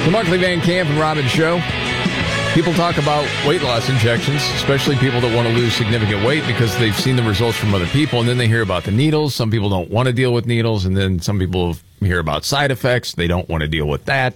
The Markley, Van Camp, and Robbins Show. People talk about weight loss injections, especially people that want to lose significant weight because they've seen the results from other people, and then they hear about the needles. Some people don't want to deal with needles, and then some people hear about side effects. They don't want to deal with that.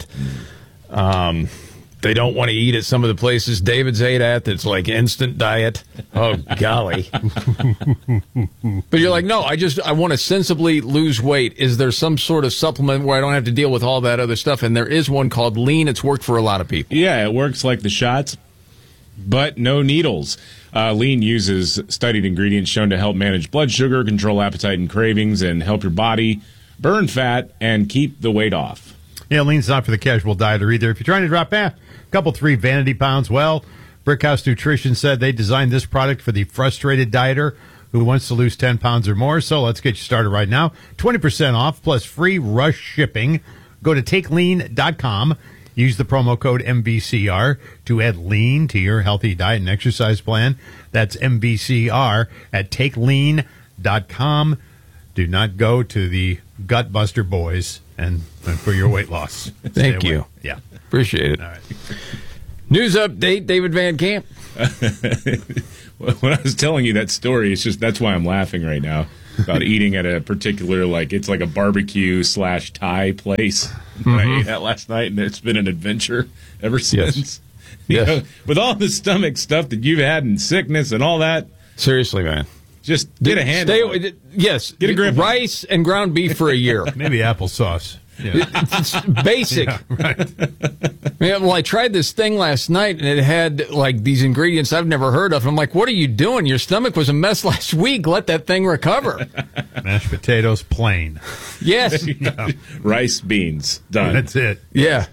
They don't want to eat at some of the places David's ate at that's like instant diet. Oh, golly. But you're like, no, I want to sensibly lose weight. Is there some sort of supplement where I don't have to deal with all that other stuff? And there is one called Lean. It's worked for a lot of people. Yeah, it works like the shots, but no needles. Lean uses studied ingredients shown to help manage blood sugar, control appetite and cravings, and help your body burn fat and keep the weight off. Yeah, Lean's not for the casual dieter either. If you're trying to drop a couple, 3 vanity pounds, well, Brickhouse Nutrition said they designed this product for the frustrated dieter who wants to lose 10 pounds or more. So let's get you started right now. 20% off plus free rush shipping. Go to takelean.com. Use the promo code MVCR to add lean to your healthy diet and exercise plan. That's MVCR at takelean.com. Do not go to the Gutbuster Boys and for your weight loss. Thank you. Yeah. Appreciate it. All right. News update, David Van Camp. When I was telling you that story, that's why I'm laughing right now about eating at a particular, it's like a barbecue / Thai place. I ate that last night, and it's been an adventure ever since. Yes. You know, with all the stomach stuff that you've had and sickness and all that. Seriously, man. Just get a handle. Yes. Get a grip. Rice and ground beef for a year. Maybe applesauce. Yeah. It's basic. Yeah, right. Man, well, I tried this thing last night, and it had, these ingredients I've never heard of. I'm like, what are you doing? Your stomach was a mess last week. Let that thing recover. Mashed potatoes, plain. Yes. Yeah. Rice, beans. Done. That's it. Yeah.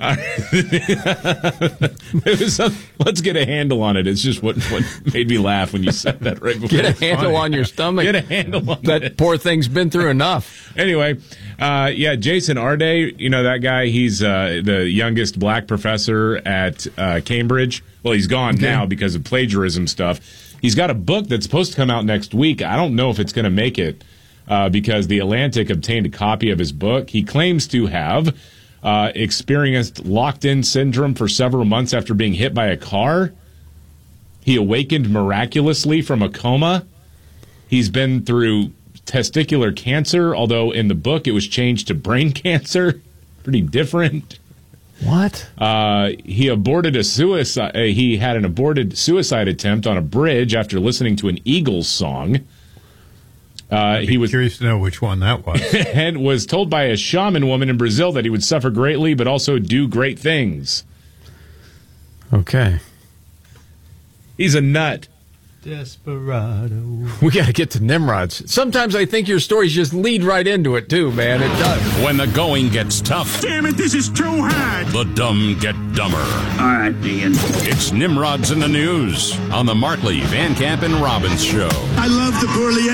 Let's get a handle on it. It's just what made me laugh when you said that right before. Get a handle on your stomach. Get a handle on that it. Poor thing's been through enough. Anyway, Jason Arday, that guy, he's the youngest black professor at Cambridge. Well, he's gone now because of plagiarism stuff. He's got a book that's supposed to come out next week. I don't know if it's going to make it because The Atlantic obtained a copy of his book. He claims to have experienced locked-in syndrome for several months after being hit by a car. He awakened miraculously from a coma. He's been through testicular cancer, although in the book it was changed to brain cancer. Pretty different. What? He aborted a suicide. He had an aborted suicide attempt on a bridge after listening to an Eagles song. He was curious to know which one that was. And was told by a shaman woman in Brazil that he would suffer greatly, but also do great things. Okay. He's a nut. Desperado. We got to get to Nimrod's. Sometimes I think your stories just lead right into it, too, man. It does. When the going gets tough, Damn it, this is too hard. the dumb get dumber. All right, Ian. It's Nimrod's in the News on the Markley, Van Camp, and Robbins Show. I love the poorly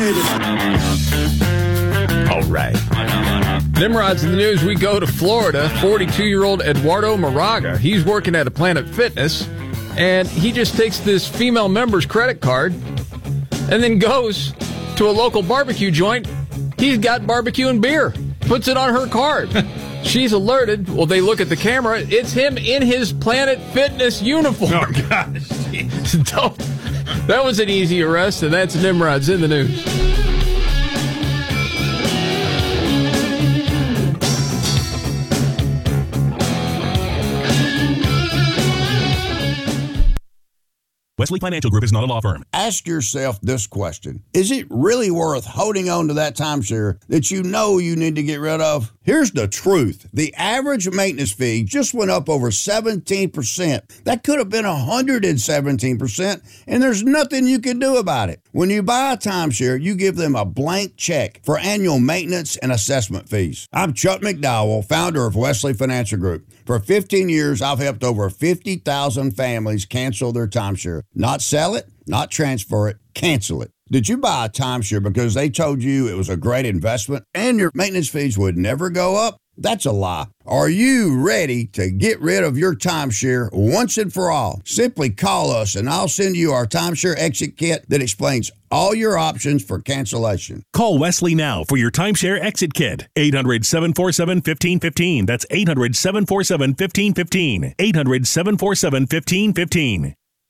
educated. All right. Nimrod's in the News. We go to Florida. 42-year-old Eduardo Moraga. He's working at a Planet Fitness, and he just takes this female member's credit card and then goes to a local barbecue joint. He's got barbecue and beer. Puts it on her card. She's alerted. Well, they look at the camera. It's him in his Planet Fitness uniform. Oh, gosh. That was an easy arrest, and that's Nimrod's in the News. Wesley Financial Group is not a law firm. Ask yourself this question. Is it really worth holding on to that timeshare that you know you need to get rid of? Here's the truth. The average maintenance fee just went up over 17%. That could have been 117%, and there's nothing you can do about it. When you buy a timeshare, you give them a blank check for annual maintenance and assessment fees. I'm Chuck McDowell, founder of Wesley Financial Group. For 15 years, I've helped over 50,000 families cancel their timeshare. Not sell it, not transfer it, cancel it. Did you buy a timeshare because they told you it was a great investment and your maintenance fees would never go up? That's a lie. Are you ready to get rid of your timeshare once and for all? Simply call us and I'll send you our timeshare exit kit that explains all your options for cancellation. Call Wesley now for your timeshare exit kit. 800-747-1515. That's 800-747-1515. 800-747-1515.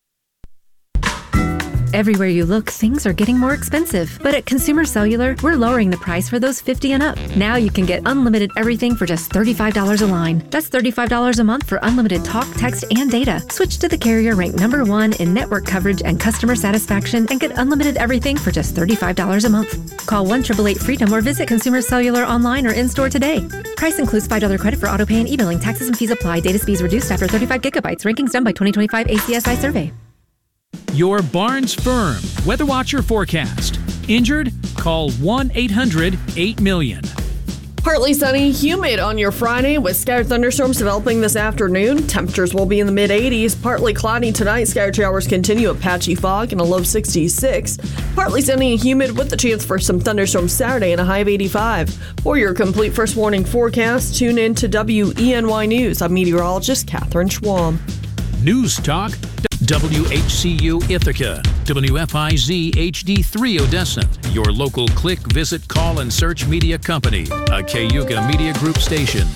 Everywhere you look, things are getting more expensive. But at Consumer Cellular, we're lowering the price for those 50 and up. Now you can get unlimited everything for just $35 a line. That's $35 a month for unlimited talk, text, and data. Switch to the carrier ranked #1 in network coverage and customer satisfaction and get unlimited everything for just $35 a month. Call 1-888-FREEDOM or visit Consumer Cellular online or in-store today. Price includes $5 credit for autopay and e-billing. Taxes and fees apply. Data speeds reduced after 35 gigabytes. Rankings done by 2025 ACSI survey. Your Barnes Firm Weather Watcher forecast. Injured? Call 1-800-8-million. Partly sunny, humid on your Friday with scattered thunderstorms developing this afternoon. Temperatures will be in the mid-80s. Partly cloudy tonight. Scattered showers continue with patchy fog and a low of 66. Partly sunny and humid with the chance for some thunderstorms Saturday and a high of 85. For your complete first warning forecast, tune in to WENY News. I'm meteorologist Catherine Schwam. News Talk, WHCU Ithaca, WFIZ HD3 Odessa, your local click, visit, call, and search media company, a Cayuga Media Group station.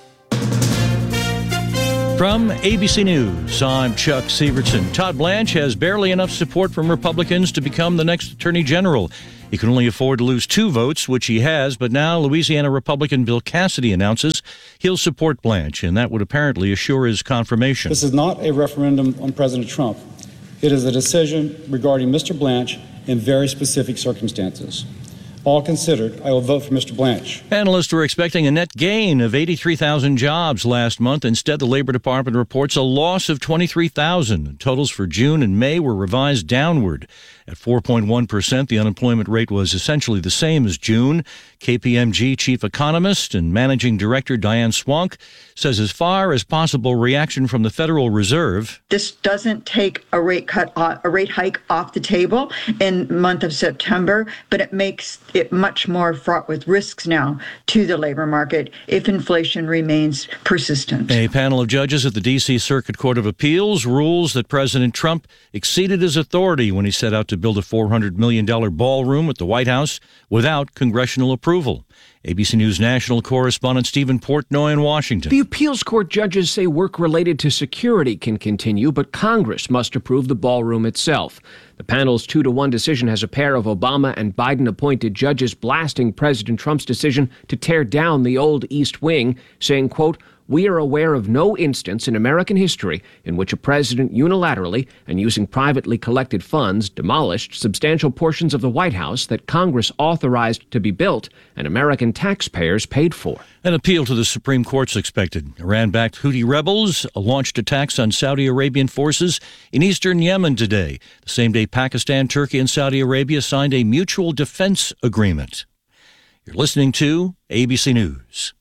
From ABC News, I'm Chuck Severson. Todd Blanche has barely enough support from Republicans to become the next Attorney General. He can only afford to lose 2 votes, which he has, but now Louisiana Republican Bill Cassidy announces he'll support Blanche, and that would apparently assure his confirmation. This is not a referendum on President Trump. It is a decision regarding Mr. Blanche in very specific circumstances. All considered, I will vote for Mr. Blanche. Analysts were expecting a net gain of 83,000 jobs last month. Instead, the Labor Department reports a loss of 23,000. Totals for June and May were revised downward. At 4.1%, the unemployment rate was essentially the same as June. KPMG chief economist and managing director Diane Swank says as far as possible reaction from the Federal Reserve, this doesn't take a rate hike off the table in the month of September, but it makes it much more fraught with risks now to the labor market if inflation remains persistent. A panel of judges at the D.C. Circuit Court of Appeals rules that President Trump exceeded his authority when he set out to build a $400 million ballroom at the White House without congressional approval. ABC News national correspondent Stephen Portnoy in Washington. The appeals court judges say work related to security can continue, but Congress must approve the ballroom itself. The panel's 2-1 decision has a pair of Obama and Biden-appointed judges blasting President Trump's decision to tear down the old East Wing, saying, quote, "We are aware of no instance in American history in which a president unilaterally and using privately collected funds demolished substantial portions of the White House that Congress authorized to be built and American taxpayers paid for." An appeal to the Supreme Court's expected. Iran-backed Houthi rebels launched attacks on Saudi Arabian forces in eastern Yemen today, the same day Pakistan, Turkey, and Saudi Arabia signed a mutual defense agreement. You're listening to ABC News.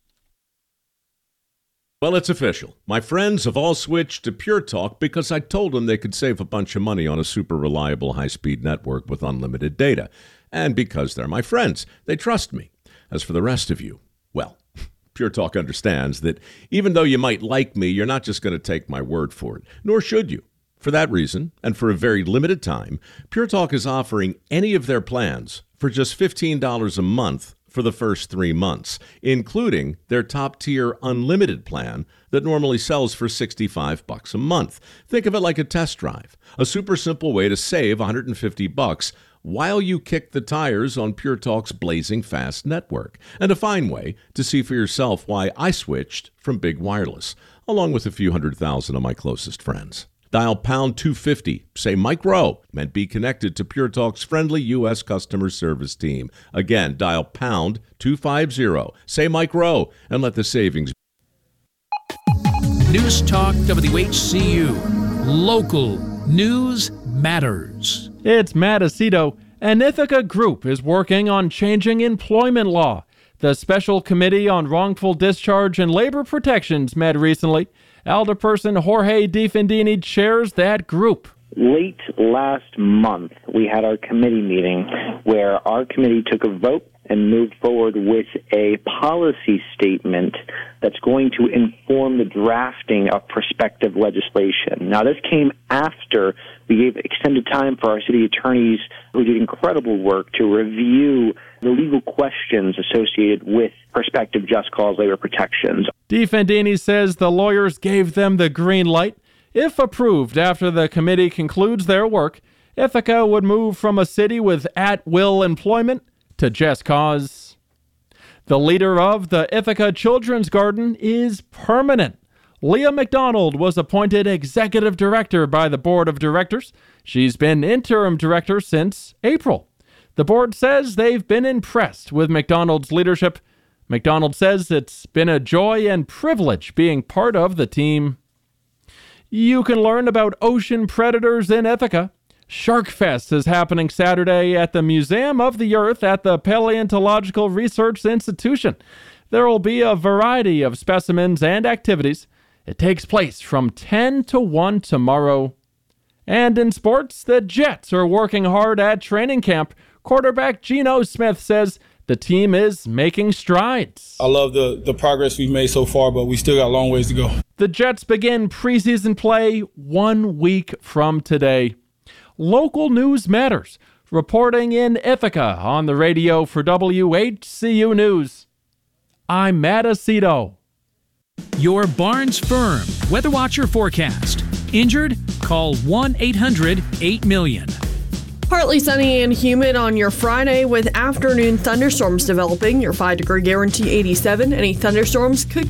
Well, it's official. My friends have all switched to Pure Talk because I told them they could save a bunch of money on a super reliable high-speed network with unlimited data. And because they're my friends, they trust me. As for the rest of you, well, Pure Talk understands that even though you might like me, you're not just going to take my word for it, nor should you. For that reason, and for a very limited time, Pure Talk is offering any of their plans for just $15 a month for the first 3 months, including their top-tier unlimited plan that normally sells for $65 a month. Think of it like a test drive, a super simple way to save $150 while you kick the tires on Pure Talk's blazing fast network, and a fine way to see for yourself why I switched from big wireless, along with a few 100,000 of my closest friends. Dial pound 250, say Mike Rowe, and be connected to Pure Talk's friendly U.S. customer service team. Again, dial pound 250, say Mike Rowe, and let the savings. News Talk WHCU. Local news matters. It's Matt Aceto. An Ithaca group is working on changing employment law. The Special Committee on Wrongful Discharge and Labor Protections met recently. Alderperson Jorge DeFendini chairs that group. Late last month, we had our committee meeting where our committee took a vote and moved forward with a policy statement that's going to inform the drafting of prospective legislation. Now, this came after we gave extended time for our city attorneys, who did incredible work, to review the legal questions associated with prospective just cause labor protections. DeFendini says the lawyers gave them the green light. If approved after the committee concludes their work, Ithaca would move from a city with at-will employment to just cause. The leader of the Ithaca Children's Garden is permanent. Leah McDonald was appointed executive director by the board of directors. She's been interim director since April. The board says they've been impressed with McDonald's leadership. McDonald says it's been a joy and privilege being part of the team. You can learn about ocean predators in Ithaca. Shark Fest is happening Saturday at the Museum of the Earth at the Paleontological Research Institution. There will be a variety of specimens and activities. It takes place from 10 to 1 tomorrow. And in sports, the Jets are working hard at training camp. Quarterback Geno Smith says the team is making strides. I love the progress we've made so far, but we still got a long ways to go. The Jets begin preseason play 1 week from today. Local news matters. Reporting in Ithaca on the radio for WHCU News, I'm Matt Aceto. Your Barnes Firm Weather Watcher forecast. Injured? Call 1-800-8-million. Partly sunny and humid on your Friday with afternoon thunderstorms developing. Your 5-degree guarantee 87. Any thunderstorms could